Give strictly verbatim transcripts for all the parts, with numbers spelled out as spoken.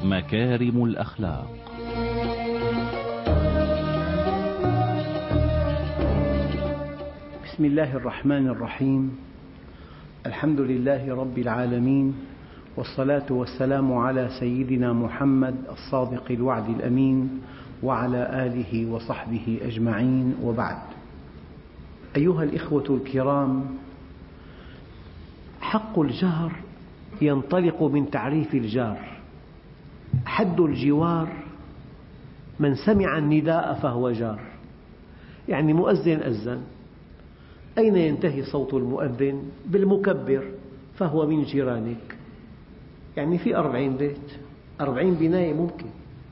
مكارم الأخلاق. بسم الله الرحمن الرحيم. الحمد لله رب العالمين، والصلاة والسلام على سيدنا محمد الصادق الوعد الأمين وعلى آله وصحبه أجمعين، وبعد. أيها الإخوة الكرام، حق الجار ينطلق من تعريف الجار. حد الجوار من سمع النداء فهو جار، يعني مؤذن أذن، أين ينتهي صوت المؤذن؟ بالمكبر، فهو من جيرانك. يعني في أربعين بيت، أربعين بناية ممكن،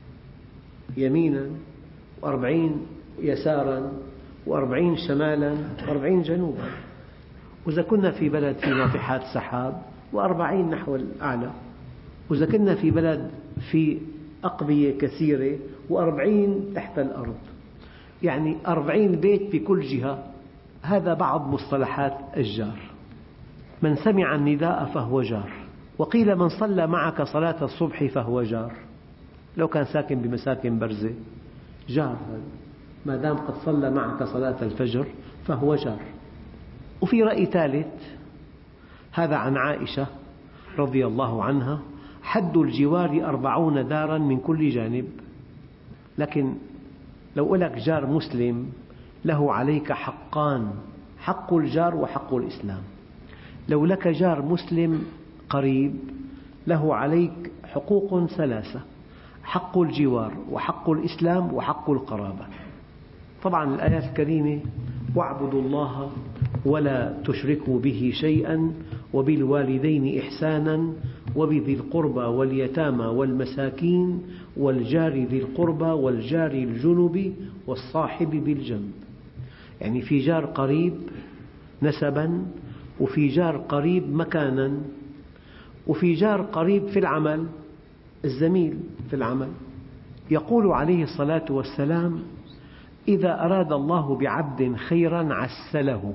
يمينا وأربعين يسارا وأربعين شمالا وأربعين جنوبا، وإذا كنا في بلد في ناطحات سحاب وأربعين نحو الأعلى، وإذا كنا في بلد في أقبية كثيرة وأربعين تحت الأرض، يعني أربعين بيت بكل جهة. هذا بعض مصطلحات الجار. من سمع النداء فهو جار، وقيل من صلى معك صلاة الصبح فهو جار. لو كان ساكن بمساكن برزة جار، ما دام قد صلى معك صلاة الفجر فهو جار. وفي رأي ثالث، هذا عن عائشة رضي الله عنها: حد الجوار أربعون دارا من كل جانب. لكن لو لك جار مسلم له عليك حقان: حق الجار وحق الإسلام. لو لك جار مسلم قريب له عليك حقوق ثلاثة: حق الجوار وحق الإسلام وحق القرابة. طبعا الآيات الكريمة: واعبدوا الله ولا تشركوا به شيئا وبالوالدين إحسانا وبذي القربى واليتامى والمساكين والجار ذي القربى والجار الجنب والصاحب بالجنب. يعني في جار قريب نسبا، وفي جار قريب مكانا، وفي جار قريب في العمل، الزميل في العمل. يقول عليه الصلاة والسلام: إذا أراد الله بعبد خيرا عسله.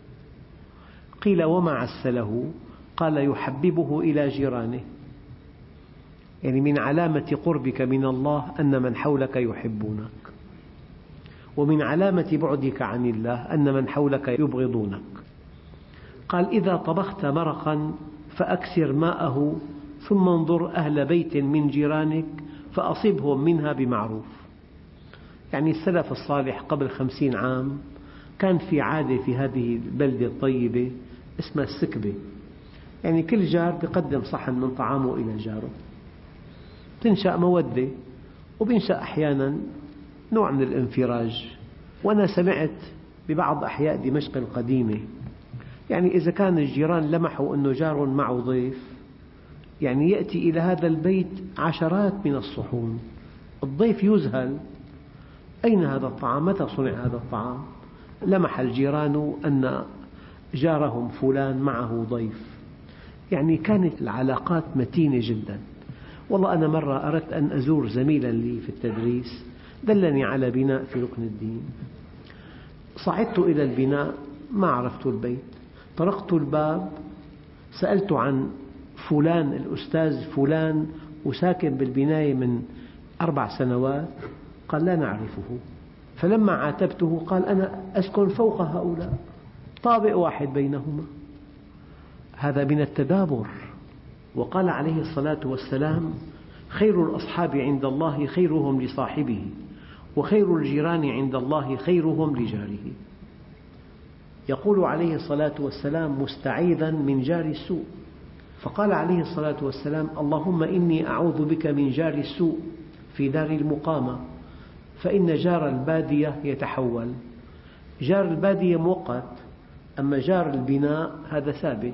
قيل: وما عسله؟ قال: يحببه إلى جيرانه. يعني من علامة قربك من الله أن من حولك يحبونك، ومن علامة بعدك عن الله أن من حولك يبغضونك. قال: إذا طبخت مرقا فأكثر ماءه ثم انظر أهل بيت من جيرانك فأصبهم منها بمعروف. يعني السلف الصالح قبل خمسين عام كان في عادة في هذه البلدة الطيبة اسمها السكبة، يعني كل جار يقدم صحن من طعامه إلى جاره. تنشأ مودة، وبينشأ أحيانا نوع من الانفراج. وأنا سمعت ببعض أحياء دمشق القديمة، يعني إذا كان الجيران لمحوا أنه جار معه ضيف، يعني يأتي إلى هذا البيت عشرات من الصحون. الضيف يذهل: أين هذا الطعام؟ متى صنع هذا الطعام؟ لمح الجيران أن جارهم فلان معه ضيف. يعني كانت العلاقات متينة جدا. والله أنا مرة أردت أن أزور زميلا لي في التدريس، دلني على بناء في ركن الدين. صعدت إلى البناء، ما عرفت البيت، طرقت الباب، سألت عن فلان الأستاذ فلان وساكن بالبناية من أربع سنوات. قال: لا نعرفه. فلما عاتبته قال: أنا أسكن فوق هؤلاء، طابق واحد بينهما. هذا من التدابر. وقال عليه الصلاة والسلام: خير الأصحاب عند الله خيرهم لصاحبه، وخير الجيران عند الله خيرهم لجاره. يقول عليه الصلاة والسلام مستعيذا من جار السوء، فقال عليه الصلاة والسلام: اللهم إني أعوذ بك من جار السوء في دار المقامة، فإن جار البادية يتحول. جار البادية مؤقت، أما جار البناء هذا ثابت.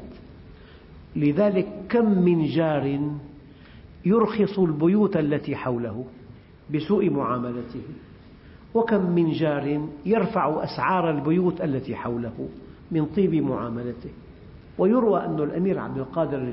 لذلك كم من جار يرخص البيوت التي حوله بسوء معاملته، وكم من جار يرفع أسعار البيوت التي حوله من طيب معاملته. ويروى أن الأمير عبد القادر